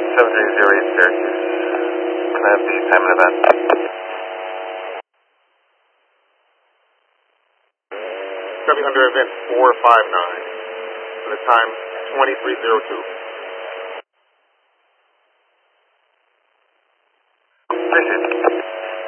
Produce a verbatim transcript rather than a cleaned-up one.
seven three zero eight Syracuse. Can I have the time and event? Copy under event four five nine. And the time twenty-three oh two. Appreciate it.